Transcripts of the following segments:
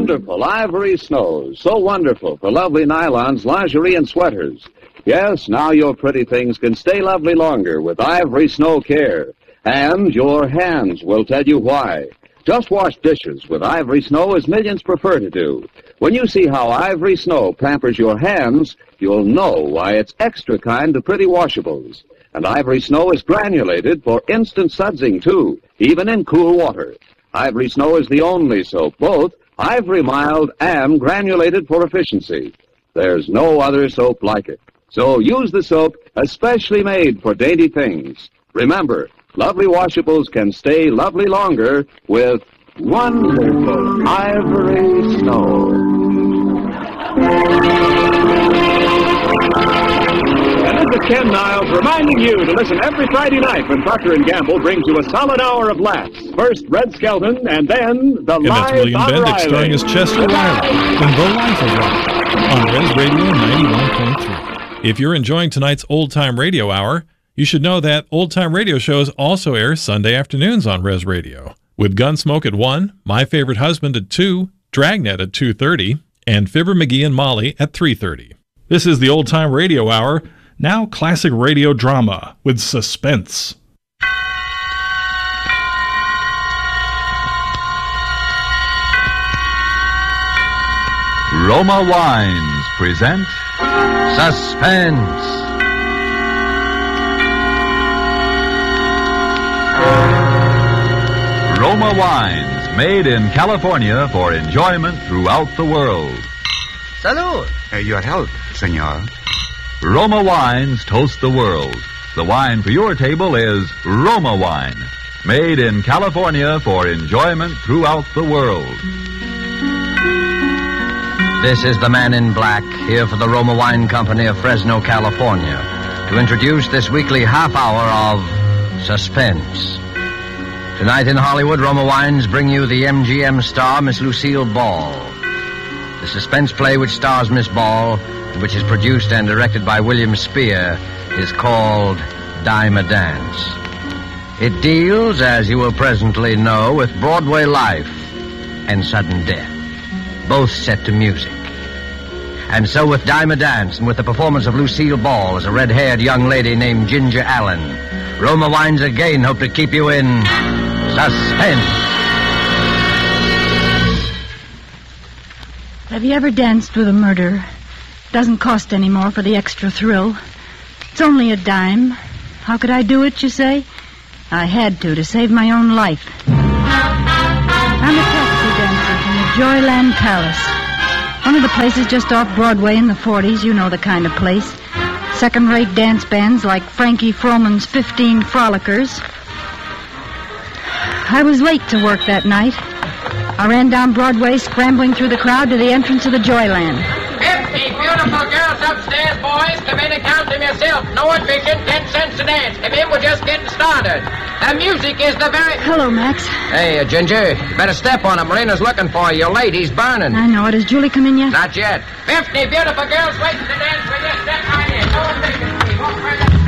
wonderful Ivory Snow. So wonderful for lovely nylons, lingerie, and sweaters. Yes, now your pretty things can stay lovely longer with Ivory Snow Care. And your hands will tell you why. Just wash dishes with Ivory Snow as millions prefer to do. When you see how Ivory Snow pampers your hands, you'll know why it's extra kind to pretty washables. And Ivory Snow is granulated for instant sudsing, too, even in cool water. Ivory Snow is the only soap, both Ivory Mild and granulated for efficiency. There's no other soap like it. So use the soap especially made for dainty things. Remember, lovely washables can stay lovely longer with wonderful Ivory Snow. And this is Ken Niles reminding you to listen every Friday night when Procter & Gamble brings you a solid hour of laughs. First, Red Skelton, and then the And that's Life William of Bendix Riley. starring as Chester Riley in The Life of Riley on Res Radio 91.3. If you're enjoying tonight's Old Time Radio Hour, you should know that Old Time Radio shows also air Sunday afternoons on Res Radio, with Gunsmoke at 1, My Favorite Husband at 2, Dragnet at 2:30, and Fibber McGee and Molly at 3:30. This is the Old Time Radio Hour, now classic radio drama with suspense. Roma Wines present Suspense. Roma Wines, made in California for enjoyment throughout the world. Salud. Your health, senor. Roma Wines toast the world. The wine for your table is Roma Wine, made in California for enjoyment throughout the world. This is the Man in Black, here for the Roma Wine Company of Fresno, California, to introduce this weekly half hour of Suspense. Tonight in Hollywood, Roma Wines bring you the MGM star, Miss Lucille Ball. The suspense play which stars Miss Ball, and which is produced and directed by William Spear, is called Dime a Dance. It deals, as you will presently know, with Broadway life and sudden death, both set to music. And so with Dime a Dance, and with the performance of Lucille Ball as a red-haired young lady named Ginger Allen, Roma Wines again hope to keep you in suspense. Have you ever danced with a murderer? Doesn't cost any more for the extra thrill. It's only a dime. How could I do it, you say? I had to save my own life. I'm a taxi dancer from the Joyland Palace. One of the places just off Broadway in the 40s, you know the kind of place. Second-rate dance bands like Frankie Froman's 15 Frolickers. I was late to work that night. I ran down Broadway, scrambling through the crowd to the entrance of the Joyland. 50 beautiful girls upstairs, boys. Come in and count them yourself. No admission, 10 cents a dance. Come in, we're just getting started. The music is the very... Hello, Max. Hey, Ginger, you better step on him. Marina's looking for you. You're late. He's burning. I know it. Has Julie come in yet? Not yet. 50 beautiful girls waiting to dance with you. Step right in. No admission, please. Walk right up the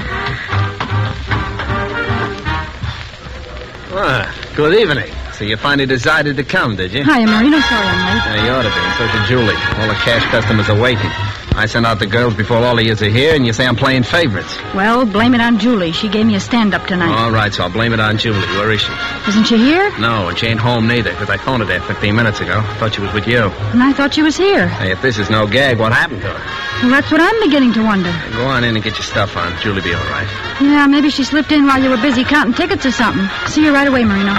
steps. Good evening. So you finally decided to come, did you? Hiya, Marino. Sorry I'm late. Yeah, you ought to be, and so should Julie. All the cash customers are waiting. I sent out the girls before all of yous are here, and you say I'm playing favorites. Well, blame it on Julie. She gave me a stand-up tonight. All right, so I'll blame it on Julie. Where is she? Isn't she here? No, and she ain't home neither, because I phoned her there 15 minutes ago. Thought she was with you. And I thought she was here. Hey, if this is no gag, what happened to her? Well, that's what I'm beginning to wonder. Go on in and get your stuff on. Julie be all right. Yeah, maybe she slipped in while you were busy counting tickets or something. See you right away, Marino.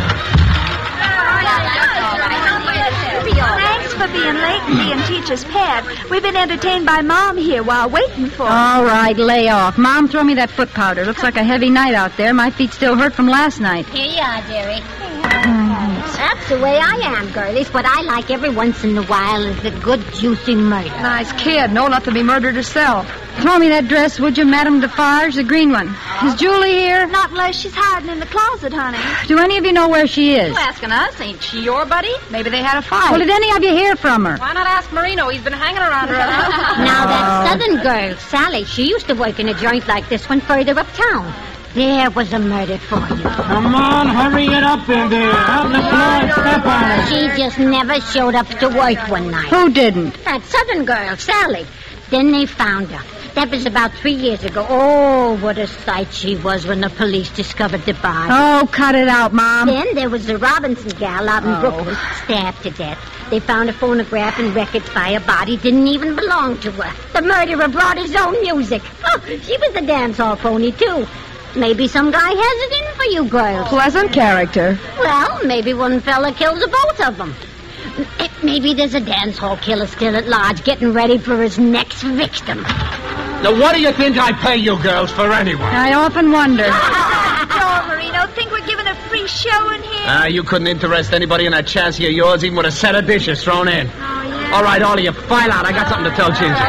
Thanks for being late and being teacher's pet. We've been entertained by Mom here while waiting for... All right, lay off. Mom, throw me that foot powder. Looks like a heavy night out there. My feet still hurt from last night. Here you are, dearie. Thanks. That's the way I am, girlies. What I like every once in a while is a good, juicy murder. Nice kid. No enough to be murdered herself. Throw me that dress, would you, Madame Defarge, the green one. Is Julie here? Not unless she's hiding in the closet, honey. Do any of you know where she is? You asking us? Ain't she your buddy? Maybe they had a fight. Well, did any of you hear from her? Why not ask Marino? He's been hanging around her. Now, that southern girl, Sally, she used to work in a joint like this one further uptown. There was a murder for you. Come on, hurry it up in there. Out on the floor and step on it. She just never showed up to work one night. Who didn't? That southern girl, Sally. Then they found her. That was about 3 years ago. Oh, what a sight she was when the police discovered the body. Oh, cut it out, Mom. Then there was the Robinson gal out in Brooklyn, stabbed to death. They found a phonograph and records by a body didn't even belong to her. The murderer brought his own music. Oh, she was a dance hall pony, too. Maybe some guy has it in for you girls. Pleasant character. Well, maybe one fella kills the both of them. Maybe there's a dance hall killer still at large getting ready for his next victim. Now, what do you think I pay you girls for anyway? I often wonder. Joe Marino, think we're giving a free show in here? You couldn't interest anybody in that chassis of yours even with a set of dishes thrown in. Oh, yeah. All right, all of you, file out. I got something to tell Ginger.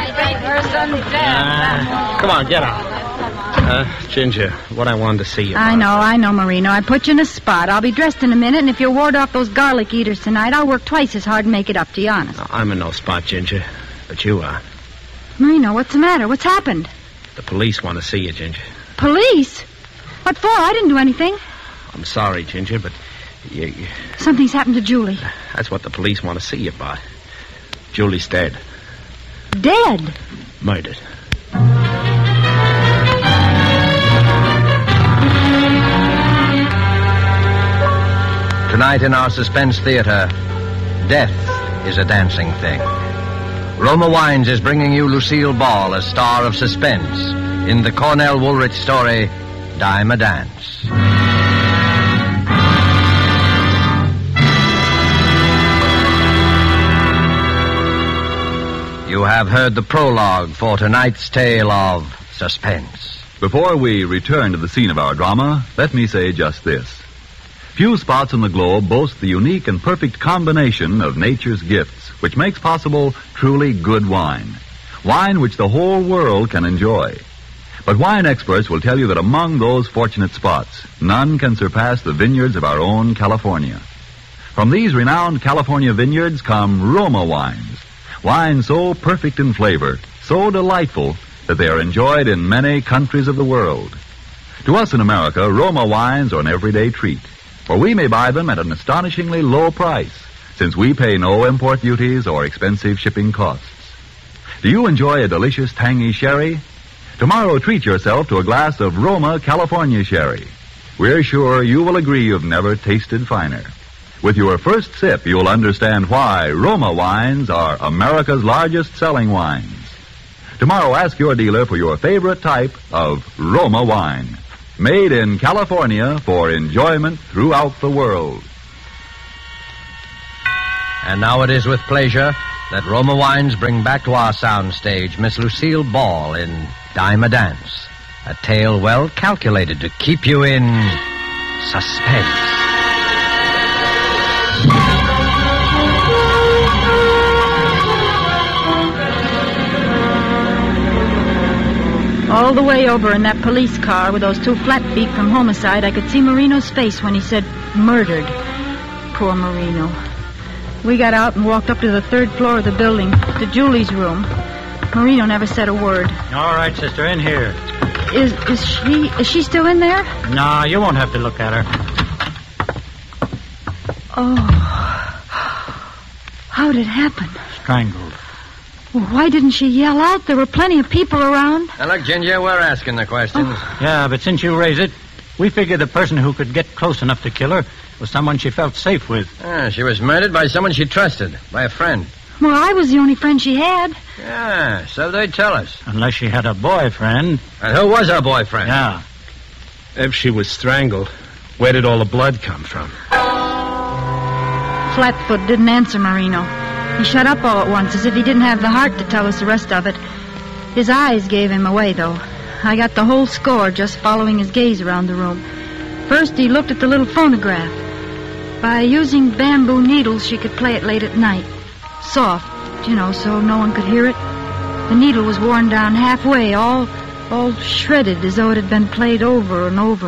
Come on, get out. Ginger, what I wanted to see you about. I know, Marino. I put you in a spot. I'll be dressed in a minute, and if you'll ward off those garlic eaters tonight, I'll work twice as hard and make it up to you, honest. No, I'm in no spot, Ginger, but you are. Marino, what's the matter? What's happened? The police want to see you, Ginger. Police? What for? I didn't do anything. I'm sorry, Ginger, but you... Something's happened to Julie. That's what the police want to see you about. Julie's dead. Dead? Murdered. Tonight in our Suspense Theater, death is a dancing thing. Roma Wines is bringing you Lucille Ball as star of suspense in the Cornell Woolrich story, Dime a Dance. You have heard the prologue for tonight's tale of suspense. Before we return to the scene of our drama, let me say just this. Few spots on the globe boast the unique and perfect combination of nature's gifts, which makes possible truly good wine. Wine which the whole world can enjoy. But wine experts will tell you that among those fortunate spots, none can surpass the vineyards of our own California. From these renowned California vineyards come Roma wines. Wines so perfect in flavor, so delightful, that they are enjoyed in many countries of the world. To us in America, Roma wines are an everyday treat, for we may buy them at an astonishingly low price, since we pay no import duties or expensive shipping costs. Do you enjoy a delicious tangy sherry? Tomorrow treat yourself to a glass of Roma California sherry. We're sure you will agree you've never tasted finer. With your first sip, you'll understand why Roma wines are America's largest selling wines. Tomorrow, ask your dealer for your favorite type of Roma wine. Made in California for enjoyment throughout the world. And now it is with pleasure that Roma Wines bring back to our soundstage Miss Lucille Ball in Dime a Dance, a tale well calculated to keep you in suspense. All the way over in that police car with those two flat feet from homicide, I could see Marino's face when he said murdered. Poor Marino. We got out and walked up to the third floor of the building, to Julie's room. Marino never said a word. All right, sister, in here. Is she still in there? No, you won't have to look at her. Oh. How did it happen? Strangled. Well, why didn't she yell out? There were plenty of people around. Now, look, Ginger, we're asking the questions. Yeah, but since you raise it, we figured the person who could get close enough to kill her was someone she felt safe with. She was murdered by someone she trusted, by a friend. Well, I was the only friend she had. Yeah, so they tell us. Unless she had a boyfriend. And who was her boyfriend? Yeah. If she was strangled, where did all the blood come from? Flatfoot didn't answer Marino. He shut up all at once, as if he didn't have the heart to tell us the rest of it. His eyes gave him away, though. I got the whole score just following his gaze around the room. First, he looked at the little phonograph. By using bamboo needles, she could play it late at night. Soft, so no one could hear it. The needle was worn down halfway, all shredded, as though it had been played over and over.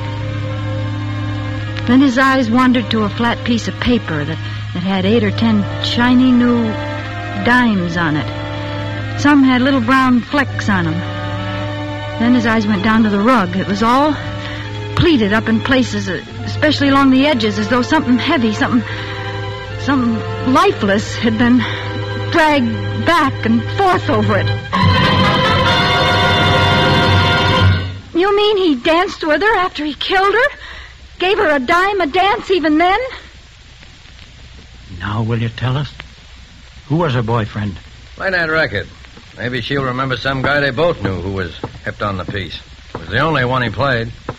Then his eyes wandered to a flat piece of paper that had 8 or 10 shiny new dimes on it. Some had little brown flecks on them. Then his eyes went down to the rug. It was all pleated up in places, especially along the edges, as though something heavy, something Some lifeless had been dragged back and forth over it. You mean he danced with her after he killed her? Gave her a dime a dance even then? Now, will you tell us? Who was her boyfriend? Play that record. Maybe she'll remember some guy they both knew who was hipped on the piece. It was the only one he played.